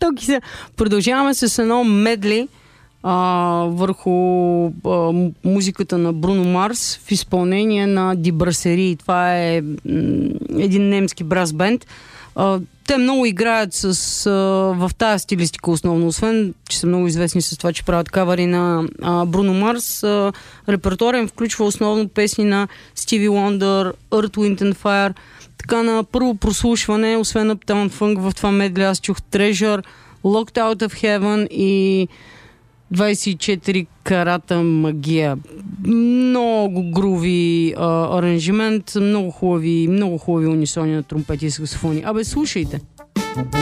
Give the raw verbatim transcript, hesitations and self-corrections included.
Токи се. Продължаваме с едно медли а, върху а, музиката на Бруно Марс в изпълнение на Ди Брасери. Това е м- един немски брас бенд. А, те много играят с, а, в тази стилистика основно, освен че са много известни с това, че правят кавари на а, Бруно Марс. А, репертуарен включва основно песни на Стиви Уондър, Earth, Wind and Fire. Така на първо прослушване, освен Uptown Funk, в това медле аз чух Treasure, Locked Out of Heaven и двайсет и четири карата магия. Много груви а, аранжимент, много хубави, много хубави унисони на тромпети и саксофони. Абе, слушайте!